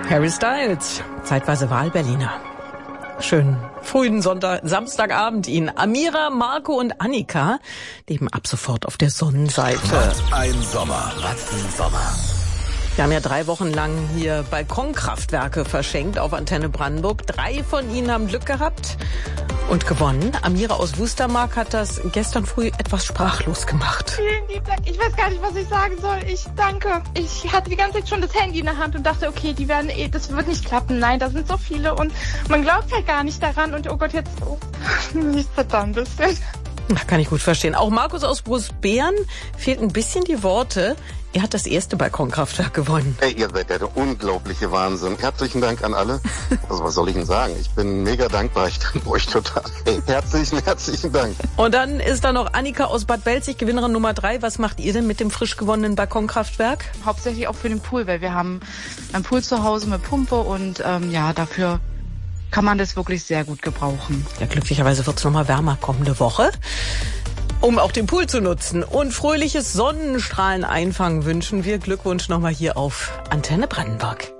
Harry Styles, zeitweise Wahlberliner. Schönen frühen Samstagabend Ihnen. Amira, Marco und Annika leben ab sofort auf der Sonnenseite. Was ein Sommer. Wir haben ja 3 Wochen lang hier Balkonkraftwerke verschenkt auf Antenne Brandenburg. 3 von ihnen haben Glück gehabt und gewonnen. Amira aus Wustermark hat das gestern früh etwas sprachlos gemacht. Vielen lieben Dank. Ich weiß gar nicht, was ich sagen soll. Ich danke. Ich hatte die ganze Zeit schon das Handy in der Hand und dachte, okay, das wird nicht klappen. Nein, da sind so viele und man glaubt halt gar nicht daran. Und oh Gott, jetzt ich zitter ein bisschen. Kann ich gut verstehen. Auch Markus aus Großbeeren fehlt ein bisschen die Worte. Er hat das erste Balkonkraftwerk gewonnen. Hey, ihr seid der unglaubliche Wahnsinn. Herzlichen Dank an alle. Also was soll ich denn sagen? Ich bin mega dankbar. Ich danke euch total. Hey, herzlichen Dank. Und dann ist da noch Annika aus Bad Belzig, Gewinnerin Nummer 3. Was macht ihr denn mit dem frisch gewonnenen Balkonkraftwerk? Hauptsächlich auch für den Pool, weil wir haben einen Pool zu Hause mit Pumpe und dafür kann man das wirklich sehr gut gebrauchen. Ja, glücklicherweise wird es nochmal wärmer kommende Woche, um auch den Pool zu nutzen. Und fröhliches Sonnenstrahlen einfangen wünschen wir. Glückwunsch nochmal hier auf Antenne Brandenburg.